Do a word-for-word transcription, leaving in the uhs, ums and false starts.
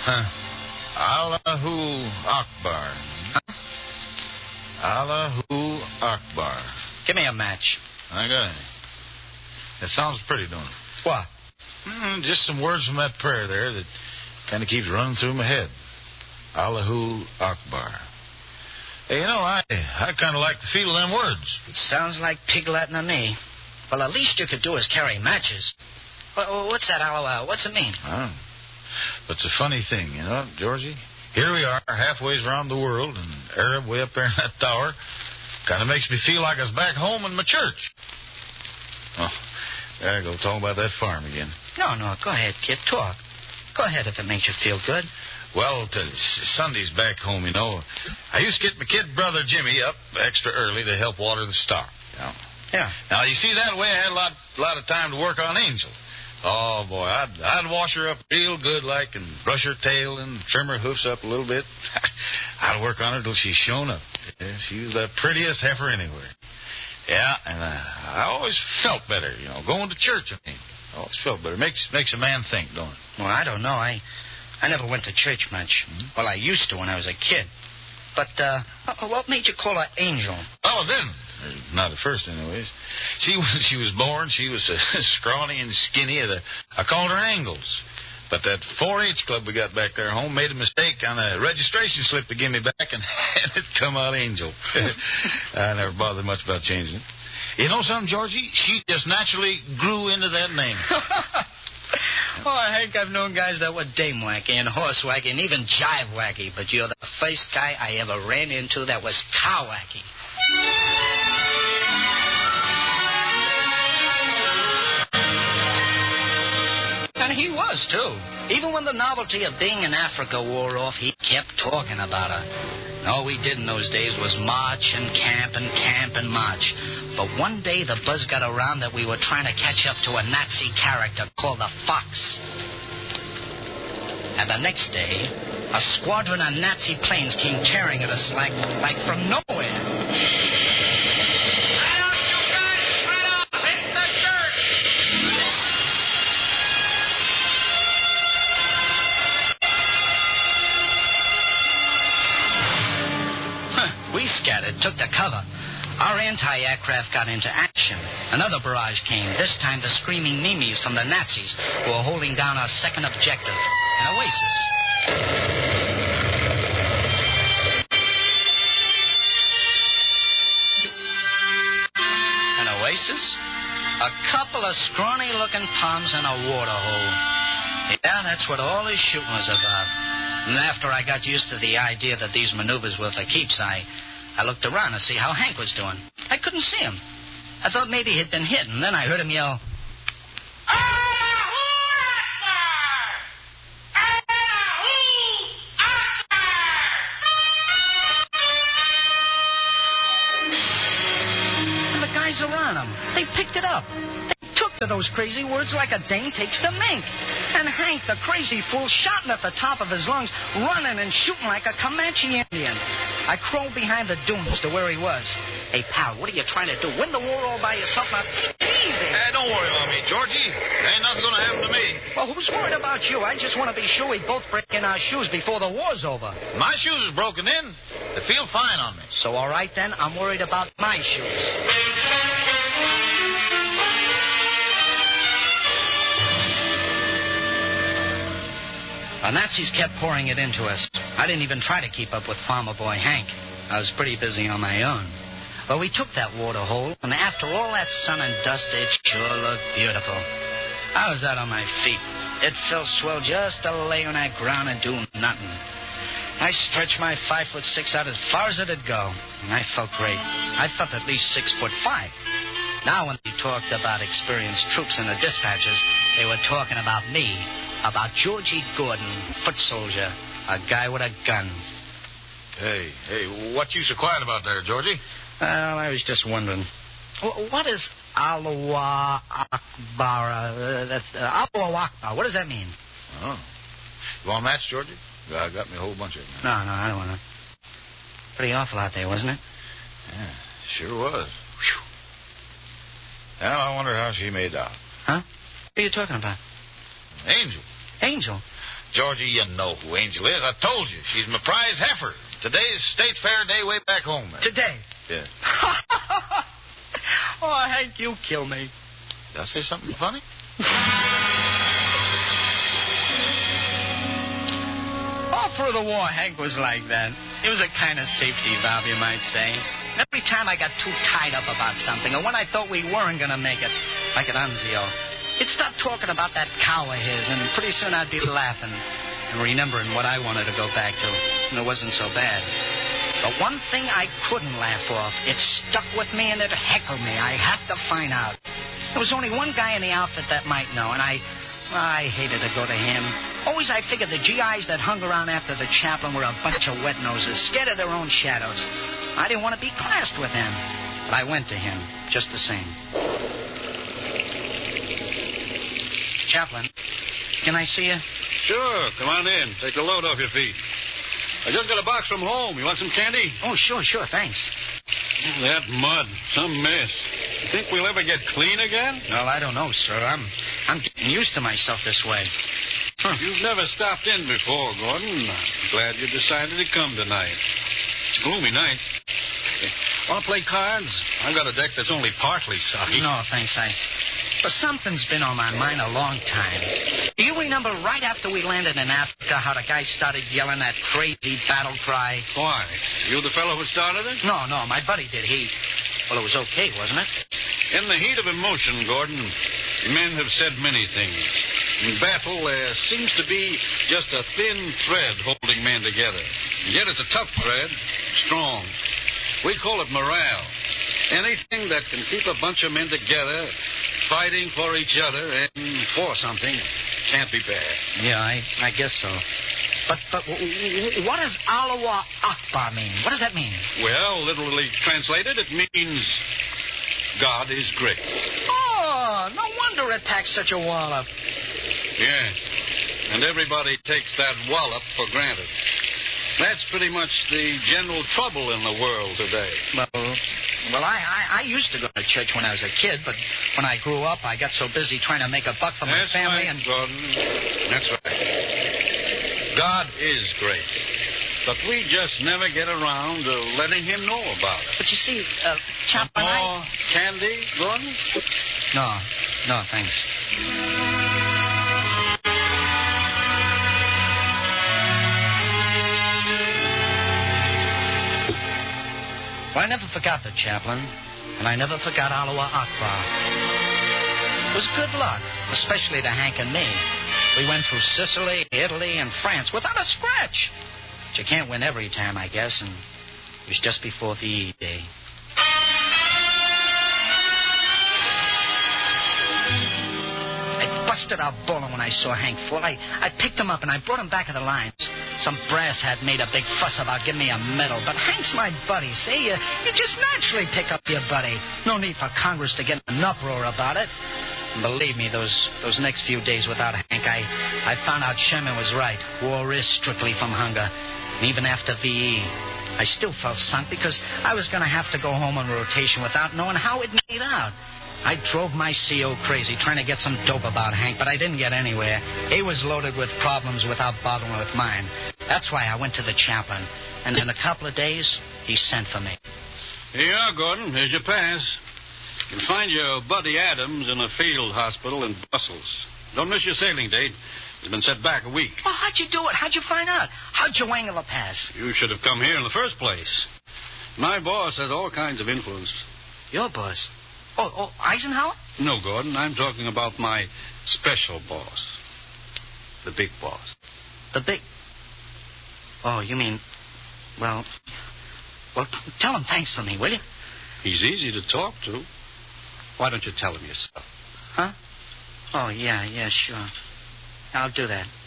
Huh. Allahu Akbar. Huh? Allahu Akbar. Give me a match. I got it. That sounds pretty, don't it? What? Mm, just some words from that prayer there that kind of keeps running through my head. Allahu Akbar. Hey, you know, I I kind of like the feel of them words. It sounds like pig Latin to me. Well, the least you could do is carry matches. What, what's that, Allah? What's it mean? I don't know. But it's a funny thing, you know, Georgie. Here we are, halfway around the world, and Arab way up there in that tower. Kind of makes me feel like I was back home in my church. Oh, there I go, talking about that farm again. No, no, go ahead, kid, talk. Go ahead if it makes you feel good. Well, to Sunday's back home, you know, I used to get my kid brother Jimmy up extra early to help water the stock. You know? Yeah. Now, you see, that way I had a lot, lot of time to work on Angel. Oh, boy, I'd, I'd wash her up real good, like, and brush her tail and trim her hoofs up a little bit. I'd work on her till she's shown up. Yeah, she was the prettiest heifer anywhere. Yeah, and uh, I always felt better, you know, going to church, I mean. I always felt better. Makes makes a man think, don't it? Well, I don't know. I I never went to church much. Mm-hmm. Well, I used to when I was a kid. But uh, what made you call her Angel? Oh, it didn't. Not at first, anyways. She was she was born. She was uh, scrawny and skinny. At a, I called her Angles. But that four H club we got back there home made a mistake on a registration slip to give me back, and, and it come out Angel. I never bothered much about changing it. You know something, Georgie? She just naturally grew into that name. Oh, Hank, I've known guys that were dame wacky and horse wacky and even jive wacky, but you're the first guy I ever ran into that was cow wacky. And he was, too. Even when the novelty of being in Africa wore off, he kept talking about her. All we did in those days was march and camp and camp and march. But one day the buzz got around that we were trying to catch up to a Nazi character called the Fox. And the next day, a squadron of Nazi planes came tearing at us like, like from nowhere. We scattered, took to cover. Our anti-aircraft got into action. Another barrage came, this time the screaming Mimis from the Nazis, who were holding down our second objective, an oasis. An oasis? A couple of scrawny-looking palms and a water hole. Yeah, that's what all this shooting was about. And after I got used to the idea that these maneuvers were for keeps, I, I looked around to see how Hank was doing. I couldn't see him. I thought maybe he'd been hit, and then I heard him yell, Allahu Akbar! Allahu Akbar! And the guys around him, they picked it up. They took to those crazy words like a dame takes to mink. And Hank, the crazy fool, shouting at the top of his lungs, running and shooting like a Comanche Indian. I crawled behind the dunes to where he was. Hey, pal, what are you trying to do? Win the war all by yourself? Now, take it easy. Hey, don't worry about me, Georgie. Ain't nothing going to happen to me. Well, who's worried about you? I just want to be sure we both break in our shoes before the war's over. My shoes is broken in. They feel fine on me. So, all right, then, I'm worried about my shoes. The Nazis kept pouring it into us. I didn't even try to keep up with Farmer Boy Hank. I was pretty busy on my own. But we took that water hole, and after all that sun and dust, it sure looked beautiful. I was out on my feet. It felt swell just to lay on that ground and do nothing. I stretched my five foot six out as far as it'd go, and I felt great. I felt at least six foot five. Now when they talked about experienced troops in the dispatches, they were talking about me. About Georgie Gordon, foot soldier, a guy with a gun. Hey, hey, what you so quiet about there, Georgie? Well, I was just wondering. What is Allahu Akbar? Uh, that's, uh, Allahu Akbar, what does that mean? Oh. You want a match, Georgie? I got me a whole bunch of them. No, no, I don't want to. Pretty awful out there, wasn't it? Yeah, sure was. Whew. Well, I wonder how she made out. Huh? What are you talking about? Angel. Angel? Georgie, you know who Angel is. I told you. She's my prize heifer. Today's State Fair day way back home. Man. Today? Yeah. Oh, Hank, you kill me. Did I say something funny? All through the war, Hank was like that. It was a kind of safety valve, you might say. Every time I got too tied up about something, or when I thought we weren't going to make it, like at Anzio, he'd stop talking about that cow of his, and pretty soon I'd be laughing and remembering what I wanted to go back to, and it wasn't so bad. But one thing I couldn't laugh off, it stuck with me and it heckled me. I had to find out. There was only one guy in the outfit that might know, and I, I hated to go to him. Always I figured the G Is that hung around after the chaplain were a bunch of wet noses, scared of their own shadows. I didn't want to be classed with them, but I went to him just the same. Chaplain, can I see you? Sure, come on in. Take the load off your feet. I just got a box from home. You want some candy? Oh, sure, sure, thanks. That mud, some mess. You think we'll ever get clean again? Well, I don't know, sir. I'm I'm getting used to myself this way. Huh. You've never stopped in before, Gordon. I'm glad you decided to come tonight. It's a gloomy night. Want to play cards? I've got a deck that's only partly soggy. No, thanks. I... But something's been on my mind a long time. Do you remember right after we landed in Africa how the guy started yelling that crazy battle cry? Why? You the fellow who started it? No, no, my buddy did. He... Well, it was okay, wasn't it? In the heat of emotion, Gordon, men have said many things. In battle, there seems to be just a thin thread holding men together. Yet it's a tough thread, strong. We call it morale. Anything that can keep a bunch of men together, fighting for each other and for something, can't be bad. Yeah, I, I guess so. But but what does Allahu Akbar mean? What does that mean? Well, literally translated, it means God is great. Oh, no wonder it packs such a wallop. Yeah, and everybody takes that wallop for granted. That's pretty much the general trouble in the world today. Well, well, I, I, I used to go to church when I was a kid, but when I grew up, I got so busy trying to make a buck for my That's family right, and... Gordon. That's right. God is great. But we just never get around to letting him know about it. But you see, uh, Chaplain, More I... candy, Gordon? No, no, thanks. Well, I never forgot the chaplain, and I never forgot Allahu Akbar. It was good luck, especially to Hank and me. We went through Sicily, Italy, and France without a scratch. But you can't win every time, I guess, and it was just before V E Day. I busted out bawling when I saw Hank fall. I, I picked him up and I brought him back to the lines. Some brass had made a big fuss about giving me a medal, but Hank's my buddy, see? You, you just naturally pick up your buddy. No need for Congress to get an uproar about it. And believe me, those those next few days without Hank, I, I found out Sherman was right. War is strictly from hunger. And even after V E, I still felt sunk because I was going to have to go home on rotation without knowing how it made out. I drove my C O crazy trying to get some dope about Hank, but I didn't get anywhere. He was loaded with problems without bothering with mine. That's why I went to the chaplain. And in a couple of days, he sent for me. Here you are, Gordon. Here's your pass. You'll find your buddy Adams in a field hospital in Brussels. Don't miss your sailing date. It's been set back a week. Well, how'd you do it? How'd you find out? How'd you wangle a pass? You should have come here in the first place. My boss has all kinds of influence. Your boss? Oh, oh, Eisenhower? No, Gordon. I'm talking about my special boss. The big boss. The big... Oh, you mean... Well... Well, tell him thanks for me, will you? He's easy to talk to. Why don't you tell him yourself? Huh? Oh, yeah, yeah, sure. I'll do that.